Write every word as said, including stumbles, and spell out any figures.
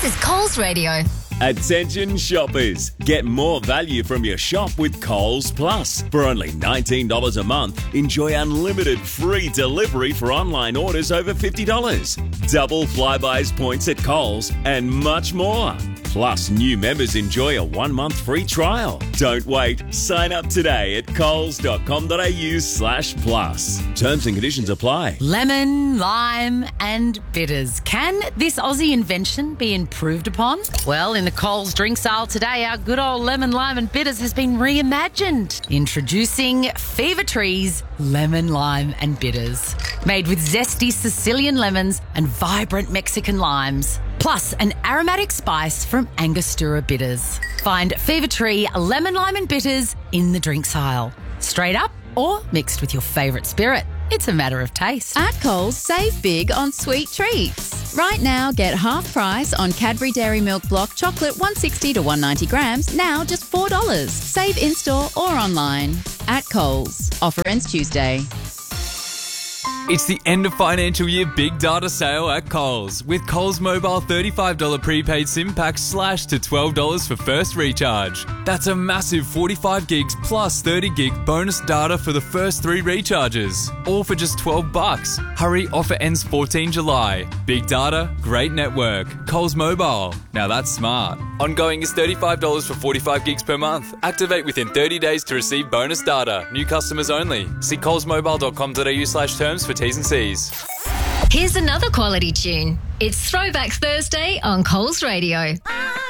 This is Coles Radio. Attention shoppers, get more value from your shop with Coles Plus. For only nineteen dollars a month, enjoy unlimited free delivery for online orders over fifty dollars, double Flybuys points at Coles, and much more. Plus, new members enjoy a one-month free trial. Don't wait. Sign up today at coles.com.au slash plus. Terms and conditions apply. Lemon, lime and bitters. Can this Aussie invention be improved upon? Well, in the Coles drinks aisle today, our good old lemon, lime and bitters has been reimagined. Introducing Fever Tree's Lemon, Lime and Bitters. Made with zesty Sicilian lemons and vibrant Mexican limes. Plus an aromatic spice from Angostura bitters. Find Fever Tree Lemon, Lime and Bitters in the drinks aisle. Straight up or mixed with your favourite spirit. It's a matter of taste. At Coles, save big on sweet treats. Right now, get half price on Cadbury Dairy Milk Block Chocolate one sixty to one ninety grams, now just four dollars. Save in-store or online. At Coles. Offer ends Tuesday. It's the end of financial year big data sale at Coles, with Coles Mobile thirty-five dollars prepaid SIM pack slashed to twelve dollars for first recharge. That's a massive forty-five gigs plus thirty gig bonus data for the first three recharges, all for just twelve bucks. Hurry, offer ends fourteenth of July. Big data, great network. Coles Mobile. Now that's smart. Ongoing is thirty-five dollars for forty-five gigs per month. Activate within thirty days to receive bonus data. New customers only. See colesmobile.com.au slash terms for T's and C's. Here's another quality tune. It's Throwback Thursday on Coles Radio.